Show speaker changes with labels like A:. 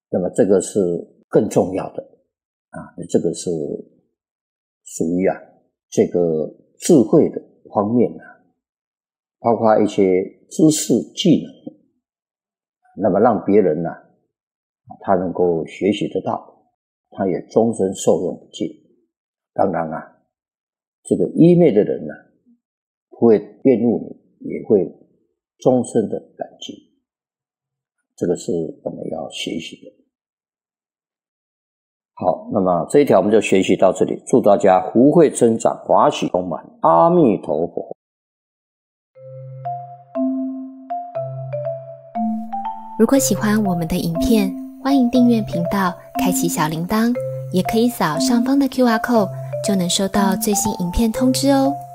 A: 那么这个是更重要的这个是属于这个智慧的方面包括一些知识技能，那么让别人他能够学习得到，他也终身受用不尽。当然这个依昧的人不会厌恶你，也会终身的感激，这个是我们要学习的。好，那么这一条我们就学习到这里，祝大家福慧增长，法喜充满，阿弥陀佛。
B: 如果喜欢我们的影片，欢迎订阅频道，开启小铃铛，也可以扫上方的 QR code，就能收到最新影片通知哦。